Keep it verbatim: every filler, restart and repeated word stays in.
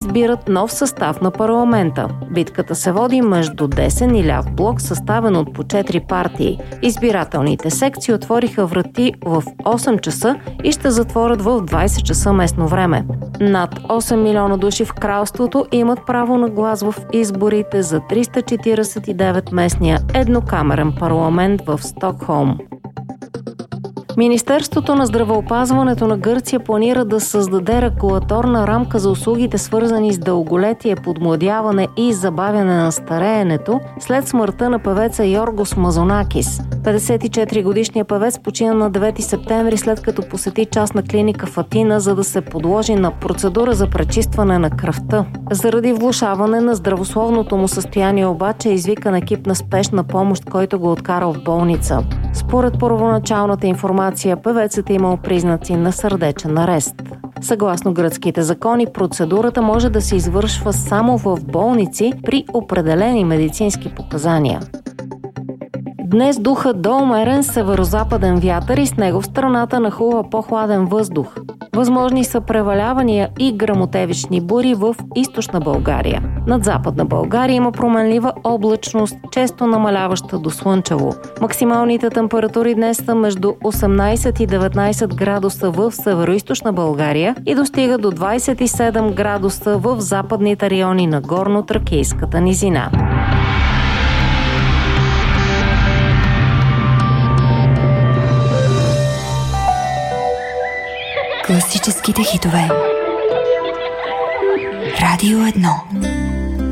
избират нов състав на парламента. Битката се води между десен и ляв блок, съставен от по четири партии. Избирателните секции отвориха врати в осем часа и ще затворят в двайсет часа местно време. Над осем милиона души в кралството имат право на глас в изборите за триста четиридесет и девет местния еднокамерен парламент в Стокхолм. Министерството на здравеопазването на Гърция планира да създаде регулаторна рамка за услугите, свързани с дълголетие, подмладяване и забавяне на стареенето след смъртта на певеца Йоргос Мазонакис. петдесет и четири годишният певец почина на девети септември, след като посети частна клиника в Атина, за да се подложи на процедура за пречистване на кръвта. Заради влошаване на здравословното му състояние обаче е извикан екип на спешна помощ, който го откарал в болница. Според първоначалната информация, певецът е имал признаци на сърдечен арест. Съгласно гръцките закони, процедурата може да се извършва само в болници при определени медицински показания. Днес духа до умерен северозападен вятър и с него в страната нахлува по-хладен въздух. Възможни са превалявания и гръмотевични бури в източна България. Над западна България има променлива облачност, често намаляваща до слънчево. Максималните температури днес са между осемнайсет и деветнайсет градуса в североизточна България и достига до двайсет и седем градуса в западните райони на Горно-Тракийската низина. Класическите хитове. Радио едно.